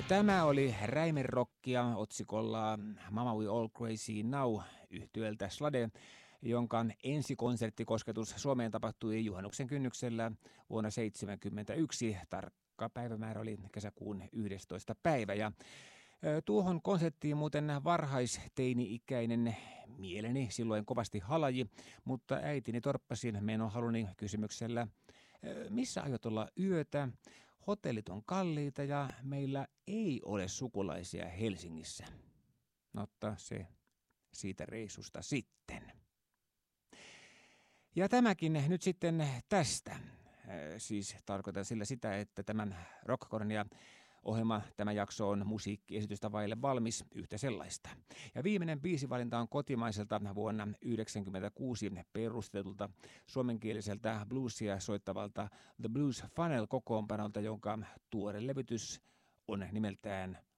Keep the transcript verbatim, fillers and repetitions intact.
Tämä oli räimerrockia otsikolla Mama We All Crazy Now yhtyöltä Slade, jonka ensikonserttikosketus Suomeen tapahtui juhannuksen kynnyksellä vuonna seitsemänkymmentäyksi. Tarkka päivämäärä oli kesäkuun yhdestoista päivä. Ja tuohon konserttiin muuten varhaisteini-ikäinen mieleni silloin kovasti halaji, mutta äitini torppasi menohaluni kysymyksellä, missä aiot olla yötä? Hotellit on kalliita ja meillä ei ole sukulaisia Helsingissä. Mutta se siitä reissusta sitten. Ja tämäkin nyt sitten tästä. Siis tarkoitan sillä sitä, että tämän Rockkornia ohjelma, tämä jakso on musiikkiesitystä vaille valmis, yhtä sellaista. Ja viimeinen biisivalinta on kotimaiselta vuonna yhdeksänkymmentäkuusi perustetulta suomenkieliseltä bluesia soittavalta The Blues Funnel -kokoonpanolta, jonka tuore levytys on nimeltään